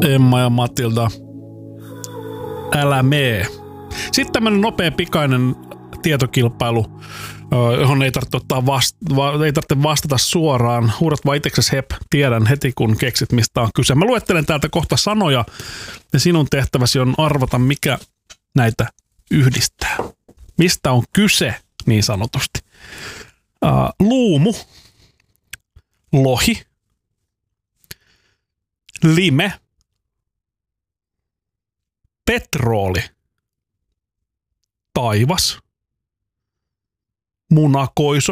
Emma ja Matilda, älä mee. Sitten tämmönen nopea pikainen tietokilpailu, johon ei tarvitse vastata suoraan. Huudat vaan itseksesi hep, tiedän heti kun keksit mistä on kyse. Mä luettelen täältä kohta sanoja ja sinun tehtäväsi on arvata mikä näitä yhdistää. Mistä on kyse niin sanotusti. Luumu, lohi, lime, petrooli, taivas, munakoiso,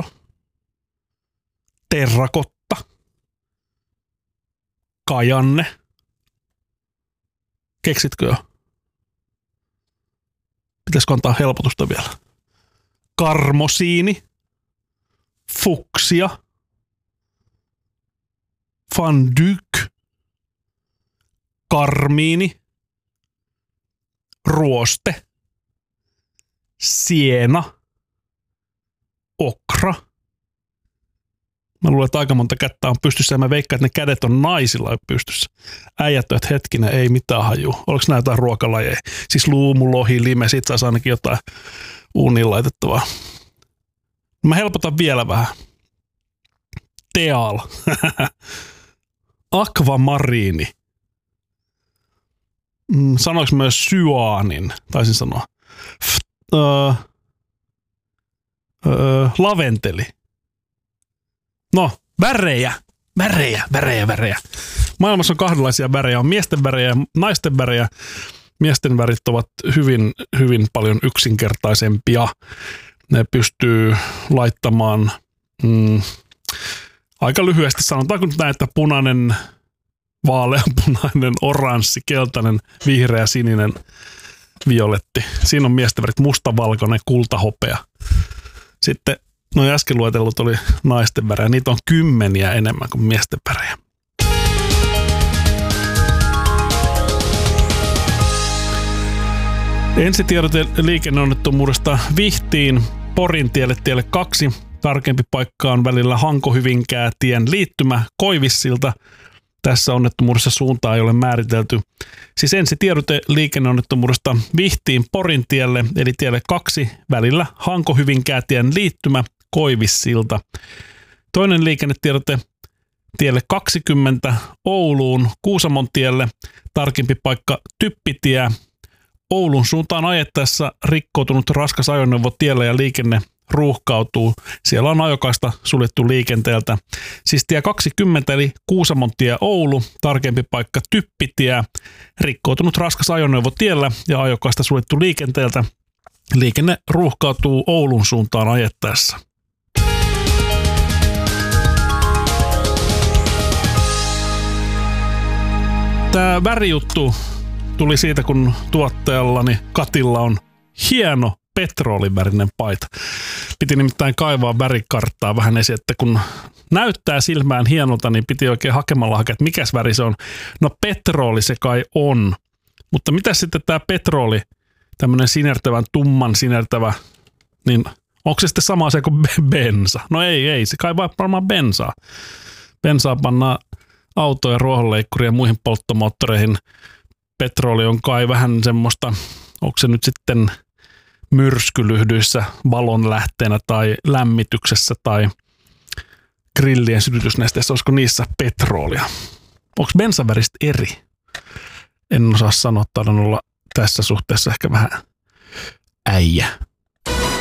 terrakotta, kajanne. Keksitkö jo? Pitäisikö antaa helpotusta vielä? Karmosiini, fuksia, van Dyck, karmiini, ruoste, siena, okra. Mä luulen, että aika monta kättä on pystyssä ja mä veikkaan, että ne kädet on naisilla pystyssä. Äijät on, että hetkinen, ei mitään hajua. Oliko nämä jotain ruokalajeja? Siis luumu, lohi, lime, sit saisi ainakin jotain uuniin laitettavaa. Mä helpotan vielä vähän. Teal. Akvamariini. Sanoinko myös syaanin? Taisin sanoa. Laventeli. No, värejä. Maailmassa on kahdenlaisia värejä. On miesten värejä ja naisten värejä. Miesten värit ovat hyvin, hyvin paljon yksinkertaisempia. Ne pystyy laittamaan aika lyhyesti. Sanotaanko nyt näin, että punainen, vaaleanpunainen, oranssi, keltainen, vihreä, sininen, violetti. Siinä on miesten värit mustavalkoinen, kultahopea. Sitten nuo äsken luetellut oli naisten värejä. Niitä on 10 enemmän kuin miesten värejä. Ensitiedote liikenneonnettomuudesta Vihtiin Porintielle tielle 2. Tarkempi paikka on välillä Hanko-Hyvinkää-tien liittymä Koivissilta. Tässä onnettomuudessa suuntaa ei ole määritelty. Siis ensitiedote liikenneonnettomuudesta Vihtiin Porintielle eli tielle 2 välillä Hanko-Hyvinkää-tien liittymä Koivissilta. Toinen liikennetiedote tielle 20 Ouluun Kuusamontielle. Tarkempi paikka Typpitie. Oulun suuntaan ajettaessa rikkoutunut raskas ajoneuvo tiellä ja liikenne ruuhkautuu. Siellä on ajokaista suljettu liikenteeltä. Siis tie 20 eli Kuusamontie Oulu, tarkempi paikka Typpitie. Rikkoutunut raskas ajoneuvo tiellä ja ajokaista suljettu liikenteeltä. Liikenne ruuhkautuu Oulun suuntaan ajettaessa. Tämä värijuttu tuli siitä, kun tuottajallani Katilla on hieno petroolivärinen paita. Piti nimittäin kaivaa värikarttaa vähän esiin, että kun näyttää silmään hienolta, niin piti oikein hakemalla hakea, että mikäs väri se on. No petrooli se kai on. Mutta mitä sitten tämä petrooli, tämmöinen sinertävän, tumman sinertävä, niin onko se sitten sama asia kuin bensa? No ei, se kai varmaan bensaa. Bensaa pannaan autoja, ruohonleikkuriin ja muihin polttomoottoreihin. Petrooli on kai vähän semmoista, onko se nyt sitten myrskylyhdyissä valonlähteenä tai lämmityksessä tai grillien sytytysnesteessä, olisiko niissä petroolia? Onko bensaväristä eri? En osaa sanoa, taidan olla tässä suhteessa ehkä vähän äijä.